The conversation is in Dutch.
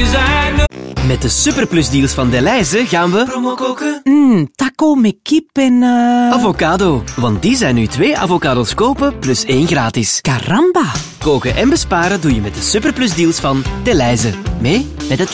Met de superplusdeals van Delhaize gaan we promo koken. Taco met kip en... Avocado, want die zijn nu 2 avocados kopen plus 1 gratis. Caramba! Koken en besparen doe je met de superplusdeals van Delhaize. Mee met het